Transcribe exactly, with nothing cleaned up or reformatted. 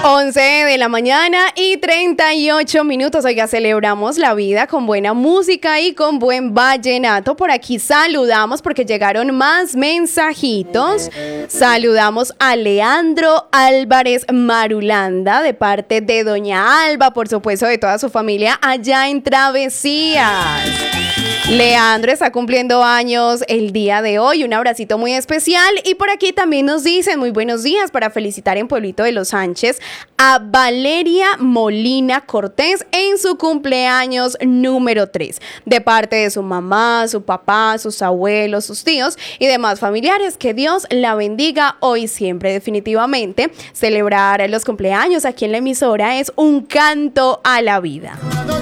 once de la mañana y treinta y ocho minutos. Oiga, celebramos la vida con buena música y con buen vallenato. Por aquí saludamos porque llegaron más mensajitos. Saludamos a Leandro Álvarez Marulanda de parte de doña Alba, por supuesto de toda su familia allá en Travesías. Leandro está cumpliendo años el día de hoy, un abracito muy especial. Y por aquí también nos dicen muy buenos días para felicitar en Pueblito de los Sánchez a Valeria Molina Cortés en su cumpleaños número tres, de parte de su mamá, su papá, sus abuelos, sus tíos y demás familiares. Que Dios la bendiga hoy y siempre. Definitivamente celebrar los cumpleaños aquí en la emisora es un canto a la vida.